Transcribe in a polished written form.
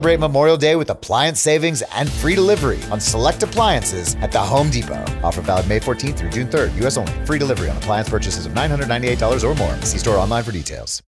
Celebrate Memorial Day with appliance savings and free delivery on select appliances at the Home Depot. Offer valid May 14th through June 3rd. U.S. only. Free delivery on appliance purchases of $998 or more. See store online for details.